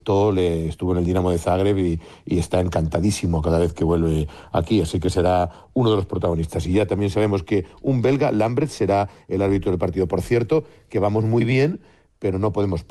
estuvo en el Dinamo de Zagreb y está encantadísimo cada vez que vuelve aquí, así que será uno de los protagonistas. Y ya también sabemos que un belga, Lambert, será el árbitro del partido. Por cierto, que vamos muy bien, pero no podemos